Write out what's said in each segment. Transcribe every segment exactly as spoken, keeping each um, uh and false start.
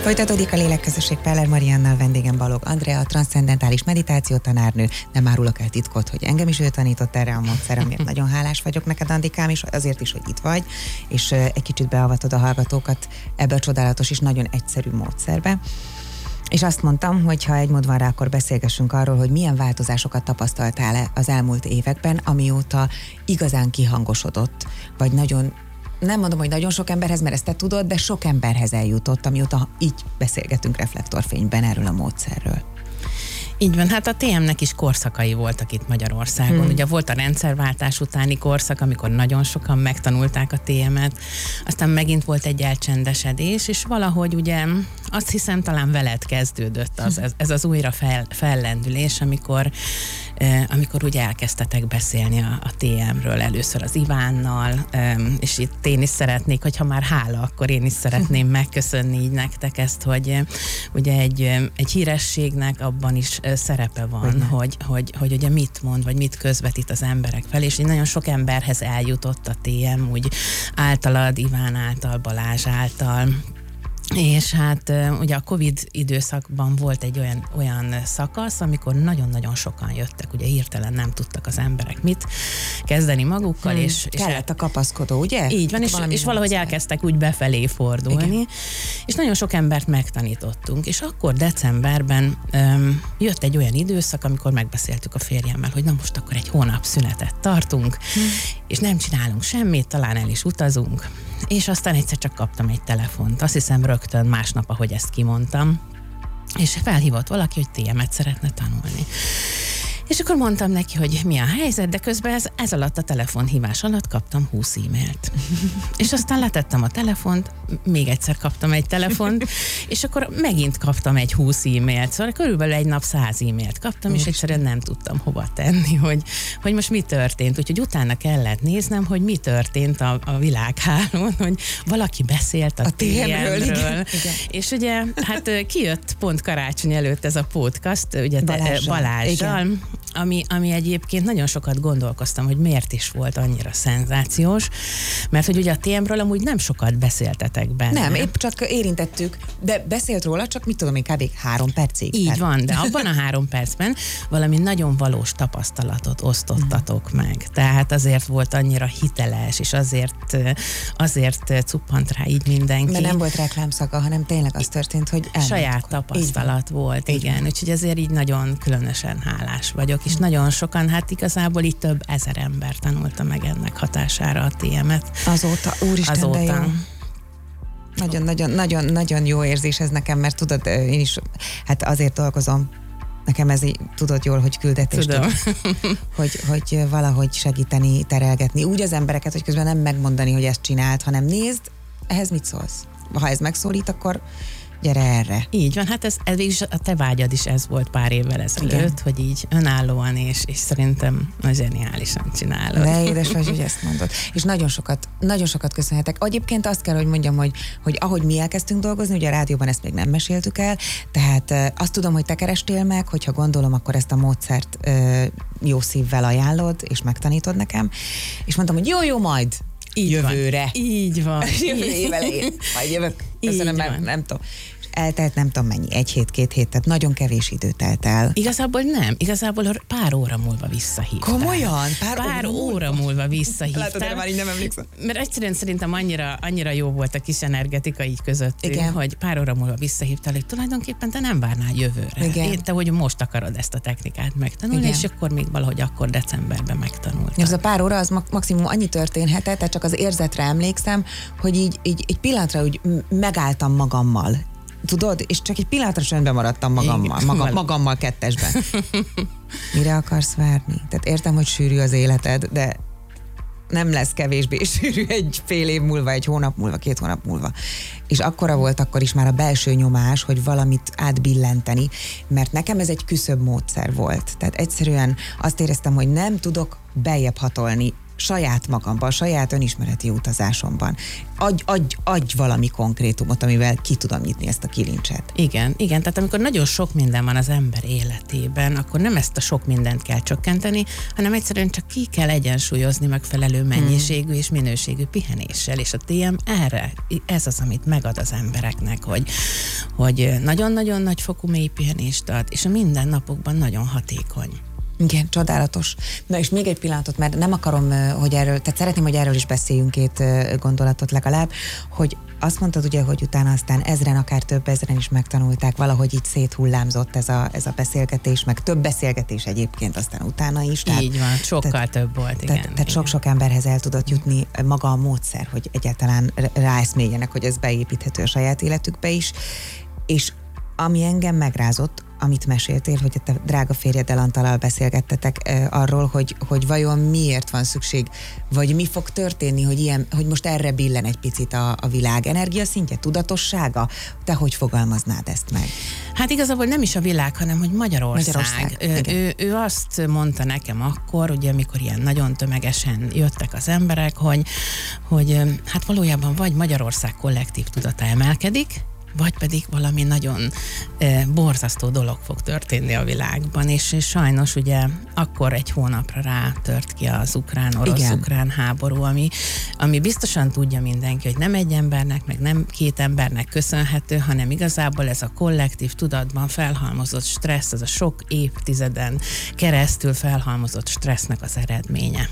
Folytatódik a Lélekközösség Peller Mariannal, vendégem Balogh Andrea, a transzcendentális meditáció tanárnő. Nem árulok el titkot, hogy engem is ő tanított erre a módszer, amiért nagyon hálás vagyok neked, Andikám, és azért is, hogy itt vagy, és egy kicsit beavatod a hallgatókat ebbe a csodálatos és nagyon egyszerű módszerbe. És azt mondtam, hogy ha egy mód van rá, akkor beszélgessünk arról, hogy milyen változásokat tapasztaltál az elmúlt években, amióta igazán kihangosodott, vagy nagyon, nem mondom, hogy nagyon sok emberhez, mert ezt te tudod, de sok emberhez eljutott, amióta így beszélgetünk reflektorfényben erről a módszerről. Így van, hát a té emnek is korszakai voltak itt Magyarországon. Hmm. Ugye volt a rendszerváltás utáni korszak, amikor nagyon sokan megtanulták a té emet, aztán megint volt egy elcsendesedés, és valahogy ugye azt hiszem talán veled kezdődött az, ez, ez az újra fel, fellendülés, amikor, eh, amikor ugye elkezdtetek beszélni a, a té emről először az Ivánnal, eh, és itt én is szeretnék, hogyha már hála, akkor én is szeretném megköszönni így nektek ezt, hogy eh, ugye egy, egy hírességnek abban is szerepe van, hogy, hogy, hogy, hogy ugye mit mond, vagy mit közvetít az emberek felé, és így nagyon sok emberhez eljutott a té em, úgy általad, Iván által, Balázs által. És hát ugye a Covid időszakban volt egy olyan, olyan szakasz, amikor nagyon-nagyon sokan jöttek, ugye hirtelen nem tudtak az emberek mit kezdeni magukkal, hmm. és, és kellett a kapaszkodó, ugye? Így van, és, és valahogy elkezdtek úgy befelé fordulni, igen. És nagyon sok embert megtanítottunk, és akkor decemberben um, jött egy olyan időszak, amikor megbeszéltük a férjemmel, hogy na most akkor egy hónap szünetet tartunk, hmm. és nem csinálunk semmit, talán el is utazunk. És aztán egyszer csak kaptam egy telefont, azt hiszem rögtön másnap, ahogy ezt kimondtam, és felhívott valaki, hogy té emet szeretne tanulni. És akkor mondtam neki, hogy mi a helyzet, de közben ez, ez alatt a telefonhívás alatt kaptam húsz e-mailt. És aztán letettem a telefont, még egyszer kaptam egy telefont, és akkor megint kaptam egy húsz e-mailt, szóval körülbelül egy nap száz e-mailt kaptam, Most. és egyszerűen nem tudtam hova tenni, hogy, hogy most mi történt. Úgyhogy utána kellett néznem, hogy mi történt a, a világhálón, hogy valaki beszélt a, a té emről. Igen. És ugye, hát kijött pont karácsony előtt ez a podcast, ugye Balázsral. Balázsral Ami, ami egyébként nagyon sokat gondolkoztam, hogy miért is volt annyira szenzációs, mert hogy ugye a té emről amúgy nem sokat beszéltetek benne. Nem, épp csak érintettük, de beszélt róla, csak mit tudom én, kb. három percig. Így van, de abban a három percben valami nagyon valós tapasztalatot osztottatok mm. meg. Tehát azért volt annyira hiteles, és azért, azért cuppant rá így mindenki. De nem volt reklámszaga, hanem tényleg az történt, hogy elmentük. Saját tapasztalat volt, így igen. Van. Úgyhogy azért így nagyon különösen hálás vagyok, és nagyon sokan, hát igazából itt több ezer ember tanulta meg ennek hatására a té emet. Azóta, úristen, Azóta. de jó. Nagyon, nagyon, nagyon, nagyon jó érzés ez nekem, mert tudod, én is, hát azért dolgozom, nekem ez így, tudod jól, hogy küldetés, tud, hogy, hogy valahogy segíteni, terelgetni úgy az embereket, hogy közben nem megmondani, hogy ezt csináld, hanem nézd, ehhez mit szólsz? Ha ez megszólít, akkor gyere erre. Így van, hát ez, ez is a te vágyad is ez volt pár évvel ezelőtt, hogy így önállóan és, és szerintem zseniálisan csinálod. De édes vagy, hogy ezt mondod. És nagyon sokat, nagyon sokat köszönhetek. Egyébként azt kell, hogy mondjam, hogy, hogy ahogy mi elkezdtünk dolgozni, ugye a rádióban ezt még nem meséltük el, tehát azt tudom, hogy te kerestél meg, hogyha gondolom, akkor ezt a módszert jó szívvel ajánlod, és megtanítod nekem, és mondtam, hogy jó, jó, majd így jövőre. Van. Így van. Jövő év elején. Majd jövök. Köszönöm, nem, nem tudom. Eltelt nem tudom mennyi, egy hét, két hét, tehát nagyon kevés idő telt el. Igazából nem, igazából pár óra múlva visszahívtál. Komolyan? Pár, pár óra, óra múlva visszahívtál. Látod, erre már így nem emlékszem. Mert egyszerűen szerintem annyira, annyira jó volt a kis energetika így közöttünk, igen. hogy pár óra múlva visszahívtál, hogy tulajdonképpen te nem várnál jövőre. Igen. Én, te, hogy most akarod ezt a technikát megtanulni, igen. és akkor még valahogy akkor decemberben megtanultad. Ez a pár óra az maximum annyi történhetett, tehát csak az érzetre emlékszem, hogy így, így egy pillanatra úgy megálltam magammal. Tudod? És csak egy pillanatra csöndben maradtam magammal, magam, magammal kettesben. Mire akarsz várni? Tehát értem, hogy sűrű az életed, de nem lesz kevésbé sűrű egy fél év múlva, egy hónap múlva, két hónap múlva. És akkora volt akkor is már a belső nyomás, hogy valamit átbillenteni, mert nekem ez egy küszöbb módszer volt. Tehát egyszerűen azt éreztem, hogy nem tudok beljebb hatolni saját magamban, saját önismereti utazásomban. Adj, adj, adj valami konkrétumot, amivel ki tudom nyitni ezt a kilincset. Igen, igen, tehát amikor nagyon sok minden van az ember életében, akkor nem ezt a sok mindent kell csökkenteni, hanem egyszerűen csak ki kell egyensúlyozni megfelelő mennyiségű és minőségű pihenéssel, és a té em erre, ez az, amit megad az embereknek, hogy, hogy nagyon-nagyon nagy fokú mély pihenést ad, és a mindennapokban nagyon hatékony. Igen, csodálatos. Na és még egy pillanatot, mert nem akarom, hogy erről, tehát szeretném, hogy erről is beszéljünk két gondolatot legalább, hogy azt mondtad ugye, hogy utána aztán ezren, akár több ezren is megtanulták, valahogy így széthullámzott ez a, ez a beszélgetés, meg több beszélgetés egyébként aztán utána is. Tehát, így van, sokkal tehát, több volt, igen. Tehát, tehát sok-sok emberhez el tudott jutni maga a módszer, hogy egyáltalán ráeszméljenek, hogy ez beépíthető a saját életükbe is, és ami engem megrázott, amit meséltél, hogy a te drága férjeddel Antalal beszélgettetek eh, arról, hogy, hogy vajon miért van szükség, vagy mi fog történni, hogy, ilyen, hogy most erre billen egy picit a, a világ. Energia szintje, tudatossága? Te hogy fogalmaznád ezt meg? Hát igazából nem is a világ, hanem hogy Magyarország. Magyarország, ő, ő, ő azt mondta nekem akkor, ugye amikor ilyen nagyon tömegesen jöttek az emberek, hogy, hogy hát valójában vagy Magyarország kollektív tudata emelkedik, vagy pedig valami nagyon e, borzasztó dolog fog történni a világban, és, és sajnos ugye akkor egy hónapra rá tört ki az ukrán-orosz-ukrán háború, ami, ami biztosan tudja mindenki, hogy nem egy embernek, meg nem két embernek köszönhető, hanem igazából ez a kollektív tudatban felhalmozott stressz, az a sok évtizeden keresztül felhalmozott stressznek az eredménye.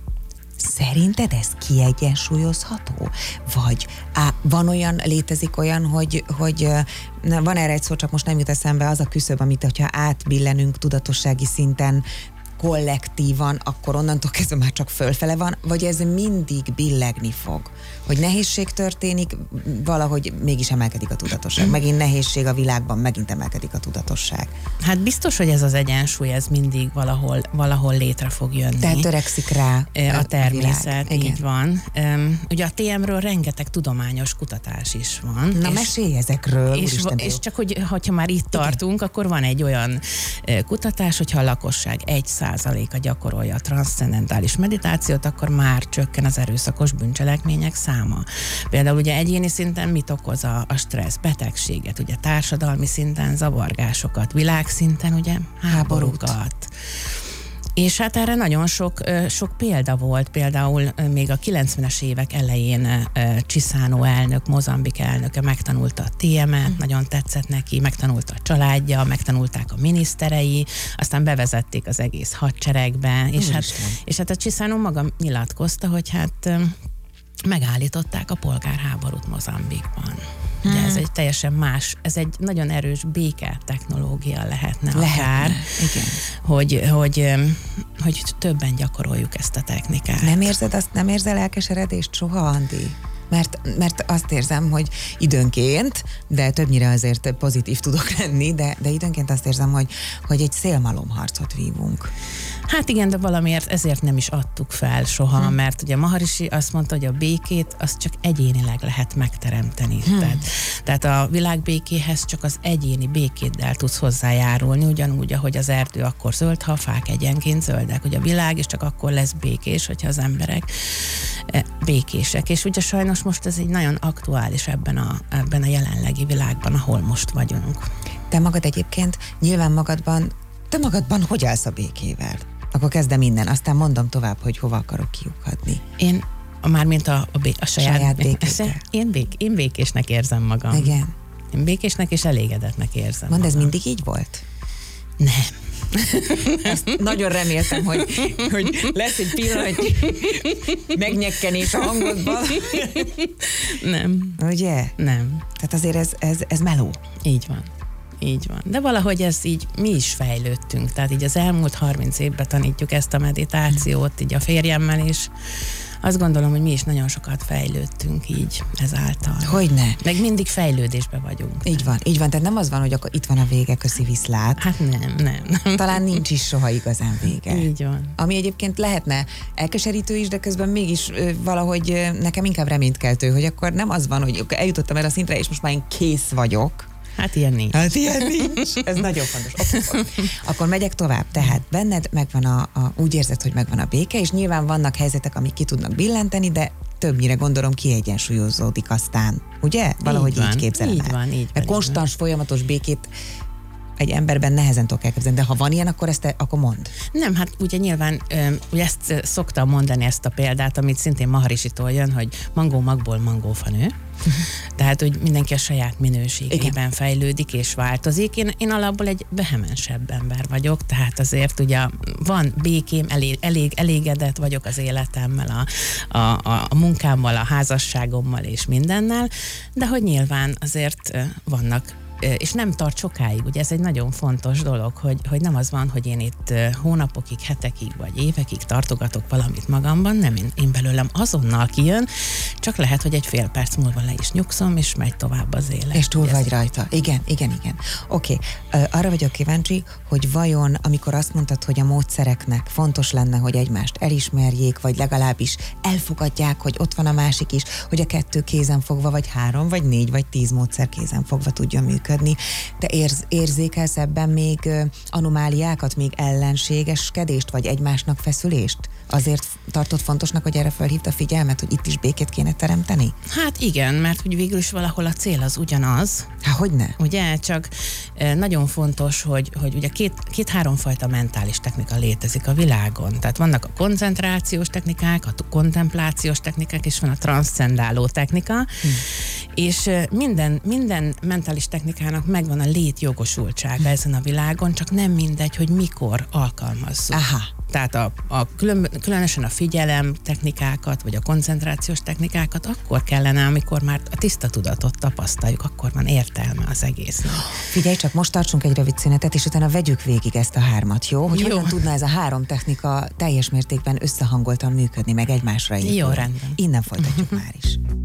Szerinted ez kiegyensúlyozható? Vagy á, van olyan, létezik olyan, hogy, hogy na, van erre egy szó, csak most nem jut eszembe, az a küszöb, amit hogyha átbillenünk tudatossági szinten kollektívan, akkor onnantól kezdve már csak fölfele van, vagy ez mindig billegni fog? Hogy nehézség történik, valahogy mégis emelkedik a tudatosság. Megint nehézség a világban, megint emelkedik a tudatosság. Hát biztos, hogy ez az egyensúly, ez mindig valahol, valahol létre fog jönni. Tehát törekszik rá a természet, a így van. Um, ugye a té emről rengeteg tudományos kutatás is van. Na és, mesélj ezekről. És, és csak, hogy hogyha már itt tartunk, igen, akkor van egy olyan uh, kutatás, hogyha a lakosság egy százaléka gyakorolja a transzcendentális meditációt, akkor már csökken az erőszakos bűncselekmények száma. Például ugye egyéni szinten mit okoz a, a stressz? Betegséget, ugye társadalmi szinten zavargásokat, világszinten ugye háborúkat. És hát erre nagyon sok, sok példa volt, például még a kilencvenes évek elején Chissano elnök, Mozambik elnöke megtanulta a té emet, mm. nagyon tetszett neki, megtanulta a családja, megtanulták a miniszterei, aztán bevezették az egész hadseregbe, és hát, és hát a Chissano maga nyilatkozta, hogy hát megállították a polgárháborút Mozambikban. Hmm. Ugye ez egy teljesen más, ez egy nagyon erős béke technológia lehetne, lehetne akár, igen. Hogy, hogy, hogy többen gyakoroljuk ezt a technikát. Nem érzed azt, nem érzel elkeseredést soha, Andi? Mert, mert azt érzem, hogy időnként, de többnyire azért pozitív tudok lenni, de, de időnként azt érzem, hogy, hogy egy szélmalomharcot vívunk. Hát igen, de valamiért ezért nem is adtuk fel soha, hmm. mert ugye Maharishi azt mondta, hogy a békét azt csak egyénileg lehet megteremteni. Hmm. Tehát, tehát a világbékéhez csak az egyéni békéddel tudsz hozzájárulni, ugyanúgy, ahogy az erdő akkor zöld, ha a fák egyenként zöldek. Ugye a világ is csak akkor lesz békés, hogyha az emberek békések. És ugye sajnos most ez egy nagyon aktuális ebben a, ebben a jelenlegi világban, ahol most vagyunk. Te magad egyébként nyilván magadban, te magadban hogy állsz a békével? Akkor kezdem innen, aztán mondom tovább, hogy hova akarok kiukadni. Én, mármint a, a, bé, a saját, saját békével. Én, bék, én békésnek érzem magam. Igen. Én békésnek és elégedetnek érzem Mondd, magam. ez mindig így volt? Nem. Ezt nagyon reméltem, hogy, hogy lesz egy pillanat, megnyekkenés a hangodban. Nem. Ugye? Nem. Tehát azért ez, ez, ez meló. Így van. Így van. De valahogy ez így, mi is fejlődtünk. Tehát így az elmúlt harminc évben tanítjuk ezt a meditációt, így a férjemmel is. Azt gondolom, hogy mi is nagyon sokat fejlődtünk így ezáltal. Hogyne. Meg mindig fejlődésben vagyunk. Így van, így van. Tehát nem az van, hogy akkor itt van a vége, köszi viszlát. Hát nem, nem. nem. Talán nincs is soha igazán vége. Így van. Ami egyébként lehetne elkeserítő is, de közben mégis valahogy nekem inkább reménykeltő, hogy akkor nem az van, hogy eljutottam el a szintre, és most már én kész vagyok, Hát ilyen nincs. Hát ilyen nincs. Ez nagyon fontos. Okay, okay. Akkor megyek tovább. Tehát benned megvan a, a, úgy érzed, hogy megvan a béke, és nyilván vannak helyzetek, amik ki tudnak billenteni, de többnyire gondolom kiegyensúlyozódik aztán. Ugye? Valahogy így, így így képzelem így el. van, így van. Konstans, folyamatos békét egy emberben nehezen tudok elképzelni, de ha van ilyen, akkor ezt te, akkor mondd. Nem, hát ugye nyilván ugye ezt szoktam mondani, ezt a példát, amit szintén Maharisitól jön, hogy mangó magból mangófa nő. Tehát, hogy mindenki a saját minőségében Igen. fejlődik és változik. Én, én alapból egy vehemensebb ember vagyok, tehát azért ugye van békém, elég, elég elégedett vagyok az életemmel, a, a, a munkámmal, a házasságommal és mindennel, de hogy nyilván azért vannak és nem tart sokáig, ugye ez egy nagyon fontos dolog, hogy, hogy nem az van, hogy én itt hónapokig, hetekig vagy évekig tartogatok valamit magamban, nem, én, én belőlem azonnal kijön, csak lehet, hogy egy fél perc múlva le is nyugszom, és megy tovább az élet. És túl vagy rajta. Igen, igen, igen. Oké, okay. Arra vagyok kíváncsi, hogy vajon, amikor azt mondtad, hogy a módszereknek fontos lenne, hogy egymást elismerjék, vagy legalábbis elfogadják, hogy ott van a másik is, hogy a kettő kézen fogva, vagy három, vagy négy, vagy tíz módszer kézen fogva tudjon működni. Te érz, érzékelsz ebben még anomáliákat, még ellenségeskedést, vagy egymásnak feszülést? Azért tartott fontosnak, hogy erre felhívta a figyelmet, hogy itt is békét kéne teremteni? Hát igen, mert hogy végül is valahol a cél az ugyanaz. Há, hogyne? Ugye, csak nagyon fontos, hogy, hogy ugye két, két-három fajta mentális technika létezik a világon. Tehát vannak a koncentrációs technikák, a kontemplációs technikák, és van a transzcendáló technika, hm. és minden, minden mentális technikának megvan a létjogosultsága hm. ezen a világon, csak nem mindegy, hogy mikor alkalmazzuk. Aha. Tehát a, a külön, különösen a figyelem technikákat, vagy a koncentrációs technikákat akkor kellene, amikor már a tiszta tudatot tapasztaljuk, akkor van értelme az egésznek. Figyelj csak, most tartsunk egy rövid szünetet, és utána vegyük végig ezt a hármat, jó? Hogy jó. Hogyan tudna ez a három technika teljes mértékben összehangoltan működni, meg egymásra épülni. Jó, rendben. Innen folytatjuk már is.